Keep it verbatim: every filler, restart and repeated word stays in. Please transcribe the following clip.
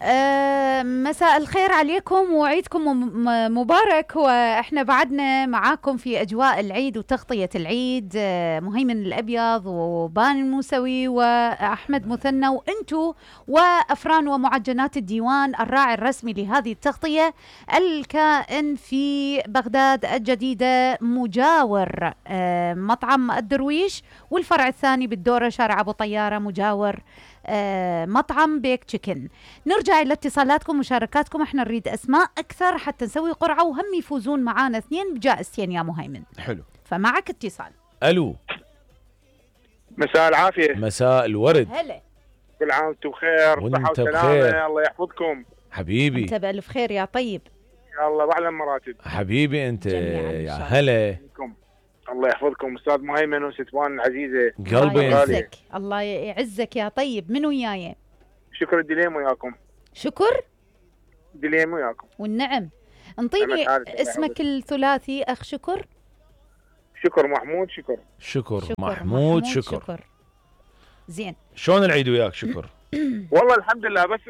آه مساء الخير عليكم وعيدكم م- مبارك. واحنا بعدنا معاكم في اجواء العيد وتغطية العيد. آه مهيمن الابيض وبان الموسوي واحمد مثنى وانتو وافران ومعجنات الديوان الراعي الرسمي لهذه التغطية، الكائن في بغداد الجديدة مجاور آه مطعم الدرويش، والفرع الثاني بالدورة شارع ابو طيارة مجاور آه مطعم بيك تشيكن. نرجع إلى اتصالاتكم ومشاركاتكم، احنا نريد أسماء أكثر حتى نسوي قرعة وهم يفوزون معانا اثنين بجائزتين يا مهيمن. حلو، فمعك اتصال. ألو، مساء العافية. مساء الورد. هلا، كل عام وانتم بخير، صحة وانت وسلامة، بخير الله يحفظكم حبيبي. انت بألف خير يا طيب. يا الله واحلى المراتب حبيبي انت جميعاً إن يا شاء الله. هلا. منكم. الله يحفظكم أستاذ مهيمن وستوان العزيزة. قلبي الله انت. يعزك، الله يعزك يا طيب. من وياي؟ شكر الدليم وياكم. شكر دليم وياكم. والنعم. انطيني نعمة حارس، الله اسمك يحفظك. الثلاثي أخ شكر. شكر محمود. شكر شكر, شكر محمود, شكر. شكر. زين، شلون العيد وياك شكر؟ والله الحمد لله، بس